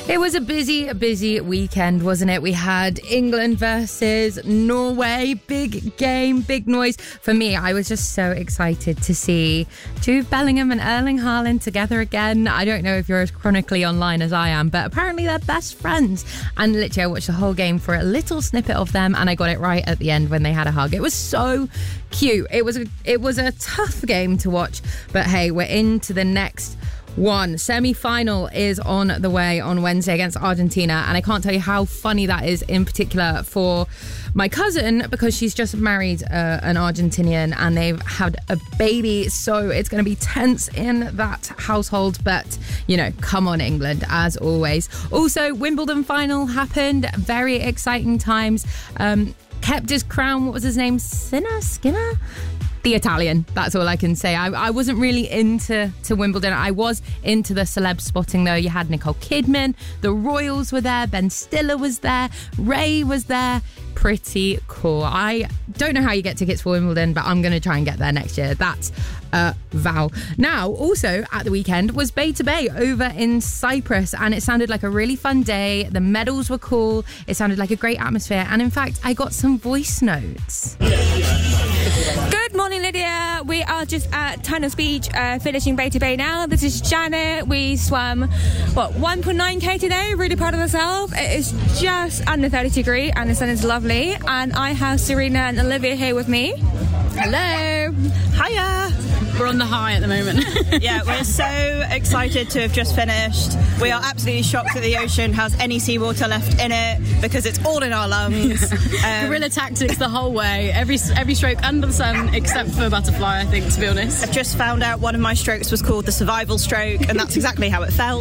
It was a busy weekend, wasn't it? We had England versus Norway. Big game, big noise. For me, I was just so excited to see Jude Bellingham and Erling Haaland together again. I don't know if you're as chronically online as I am, but apparently they're best friends. And literally, I watched the whole game for a little snippet of them, and I got it right at the end when they had a hug. It was so cute. It was a tough game to watch, but hey, we're into the next one. Semi-final is on the way on Wednesday against Argentina, and I can't tell you how funny that is, in particular for my cousin, because she's just married an Argentinian and they've had a baby, so it's going to be tense in that household. But you know, come on England, as always. Also, Wimbledon final happened. Very exciting times. Kept his crown. What was his name? Skinner? The Italian. That's all I can say. I wasn't really into Wimbledon. I was into the celeb spotting though. You had Nicole Kidman, the Royals were there, Ben Stiller was there, Ray was there. Pretty cool. I don't know how you get tickets for Wimbledon, but I'm going to try and get there next year. That's a vow. Now, also at the weekend was Bay to Bay over in Cyprus, and it sounded like a really fun day. The medals were cool. It sounded like a great atmosphere, and in fact, I got some voice notes. Good morning, Lydia. We are just at Tunnels Beach, finishing Bay to Bay now. This is Janet. We swam, 1.9k today. Really proud of ourselves. It is just under 30 degrees and the sun is lovely. And I have Serena and Olivia here with me. Hello. Hiya. We're on the high at the moment. Yeah, we're so excited to have just finished. We are absolutely shocked that the ocean has any seawater left in it because it's all in our lungs. Guerrilla tactics the whole way. Every stroke under the sun, except for butterfly, I think, to be honest. I've just found out one of my strokes was called the survival stroke, and that's exactly how it felt.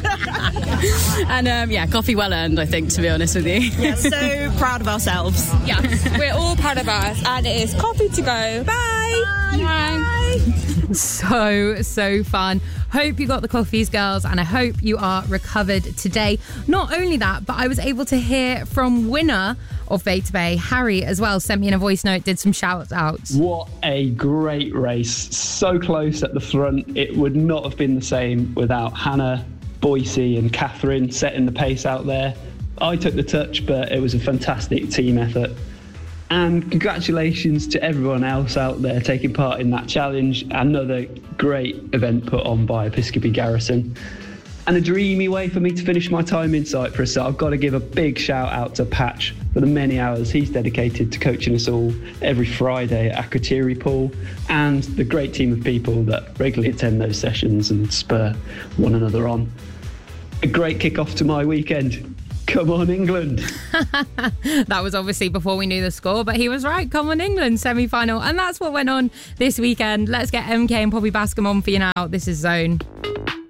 And coffee well earned, I think, to be honest with you. Yeah, so proud of ourselves. Yeah, we're all proud of us, and it is coffee to go. Bye. Bye. So fun. Hope you got the coffees, girls, and I hope you are recovered today. Not only that, but I was able to hear from winner of Bay to Bay, Harry, as well. Sent me in a voice note, did some shout outs. What a great race. So close at the front. It would not have been the same without Hannah, Boise and Catherine setting the pace out there. I took the touch, but it was a fantastic team effort. And congratulations to everyone else out there taking part in that challenge. Another great event put on by Episcopi Garrison. And a dreamy way for me to finish my time in Cyprus. So I've got to give a big shout out to Patch for the many hours he's dedicated to coaching us all every Friday at Akrotiri Pool, and the great team of people that regularly attend those sessions and spur one another on. A great kick-off to my weekend. Come on, England. That was obviously before we knew the score, but he was right. Come on, England, semi-final. And that's what went on this weekend. Let's get MK and Poppy Bascom on for you now. This is Zone.